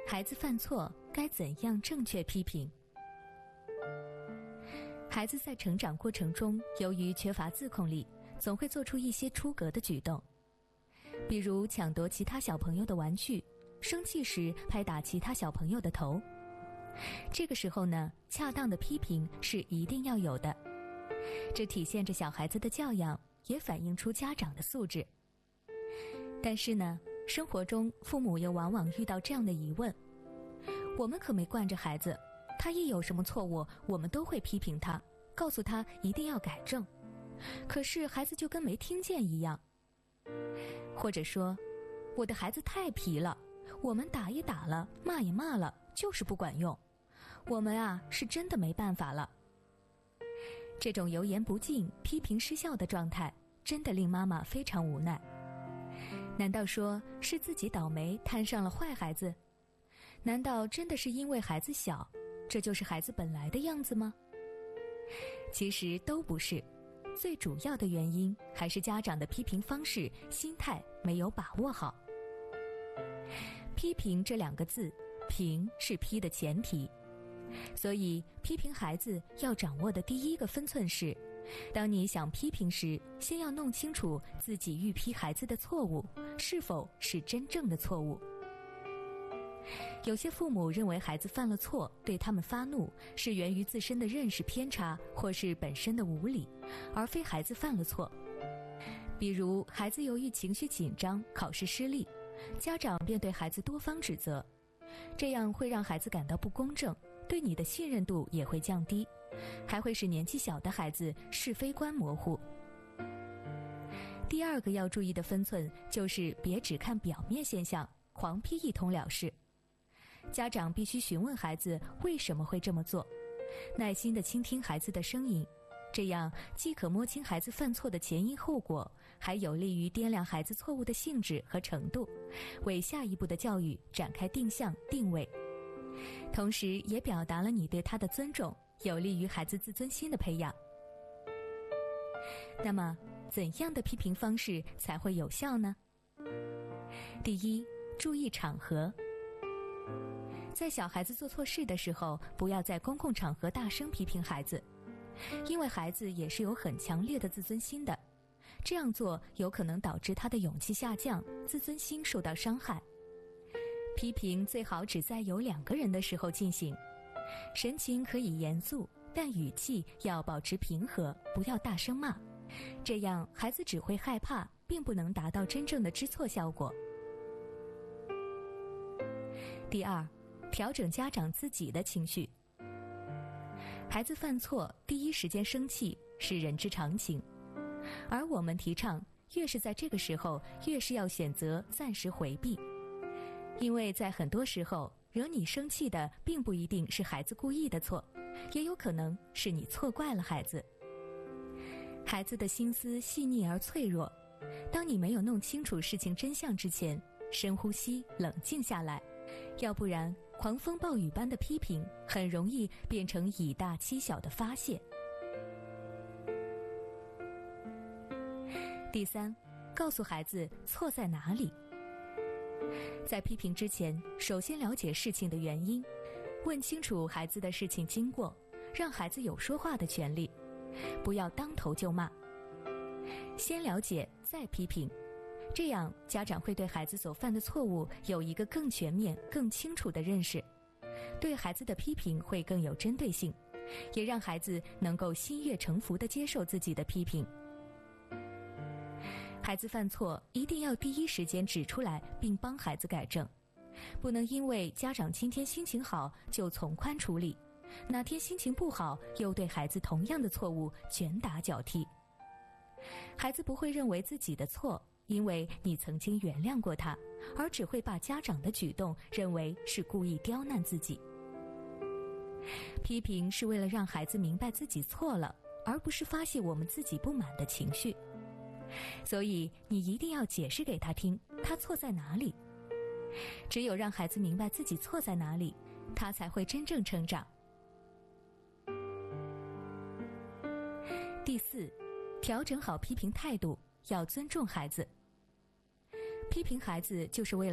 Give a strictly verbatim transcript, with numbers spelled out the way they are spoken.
孩子犯错该怎样正确批评？孩子在成长过程中，由于缺乏自控力，总会做出一些出格的举动，比如抢夺其他小朋友的玩具，生气时拍打其他小朋友的头。这个时候呢，恰当的批评是一定要有的，这体现着小孩子的教养，也反映出家长的素质。但是呢，生活中父母又往往遇到这样的疑问：我们可没惯着孩子，他一有什么错误，我们都会批评他，告诉他一定要改正，可是孩子就跟没听见一样。或者说，我的孩子太皮了，我们打也打了，骂也骂了，就是不管用，我们啊是真的没办法了。这种油盐不进、批评失效的状态，真的令妈妈非常无奈。难道说是自己倒霉摊上了坏孩子？难道真的是因为孩子小，这就是孩子本来的样子吗？其实都不是，最主要的原因还是家长的批评方式、心态没有把握好。批评这两个字，评是批的前提，所以批评孩子要掌握的第一个分寸是，当你想批评时，先要弄清楚自己预批孩子的错误是否是真正的错误。有些父母认为孩子犯了错，对他们发怒是源于自身的认识偏差，或是本身的无理，而非孩子犯了错。比如孩子由于情绪紧张，考试失利，家长便对孩子多方指责，这样会让孩子感到不公正，对你的信任度也会降低，还会使年纪小的孩子是非观模糊。第二个要注意的分寸就是别只看表面现象，狂批一通了事。家长必须询问孩子为什么会这么做，耐心地倾听孩子的声音，这样既可摸清孩子犯错的前因后果，还有利于掂量孩子错误的性质和程度，为下一步的教育展开定向定位，同时也表达了你对他的尊重，有利于孩子自尊心的培养。那么怎样的批评方式才会有效呢？第一，注意场合。在小孩子做错事的时候，不要在公共场合大声批评孩子，因为孩子也是有很强烈的自尊心的，这样做有可能导致他的勇气下降，自尊心受到伤害。批评最好只在有两个人的时候进行，神情可以严肃，但语气要保持平和，不要大声骂，这样孩子只会害怕，并不能达到真正的知错效果。第二，调整家长自己的情绪。孩子犯错，第一时间生气是人之常情，而我们提倡，越是在这个时候，越是要选择暂时回避，因为在很多时候，惹你生气的并不一定是孩子故意的错，也有可能是你错怪了孩子。孩子的心思细腻而脆弱，当你没有弄清楚事情真相之前，深呼吸，冷静下来，要不然狂风暴雨般的批评很容易变成以大欺小的发泄。第三，告诉孩子错在哪里。在批评之前，首先了解事情的原因，问清楚孩子的事情经过，让孩子有说话的权利，不要当头就骂。先了解再批评，这样家长会对孩子所犯的错误有一个更全面、更清楚的认识，对孩子的批评会更有针对性，也让孩子能够心悦诚服地接受自己的批评。孩子犯错一定要第一时间指出来，并帮孩子改正，不能因为家长今天心情好就从宽处理，哪天心情不好又对孩子同样的错误拳打脚踢。孩子不会认为自己的错，因为你曾经原谅过他，而只会把家长的举动认为是故意刁难自己。批评是为了让孩子明白自己错了，而不是发泄我们自己不满的情绪。所以你一定要解释给他听，他错在哪里。只有让孩子明白自己错在哪里，他才会真正成长。第四，调整好批评态度，要尊重孩子。批评孩子就是为了